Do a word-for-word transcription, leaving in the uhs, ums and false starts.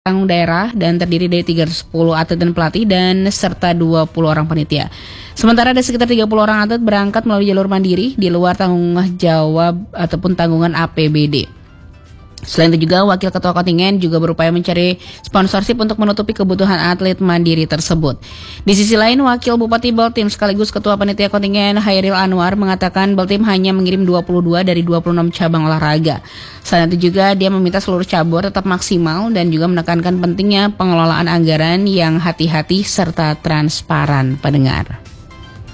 tanggung daerah dan terdiri dari tiga ratus sepuluh atlet dan pelatih dan serta dua puluh orang panitia. Sementara ada sekitar tiga puluh orang atlet berangkat melalui jalur mandiri di luar tanggung jawab ataupun tanggungan A P B D. Selain itu juga wakil ketua kontingen juga berupaya mencari sponsorship untuk menutupi kebutuhan atlet mandiri tersebut. Di sisi lain, wakil Bupati Baltim sekaligus ketua panitia kontingen Hairil Anwar mengatakan Baltim hanya mengirim dua puluh dua dari dua puluh enam cabang olahraga. Selain itu juga dia meminta seluruh cabur tetap maksimal dan juga menekankan pentingnya pengelolaan anggaran yang hati-hati serta transparan. Pendengar.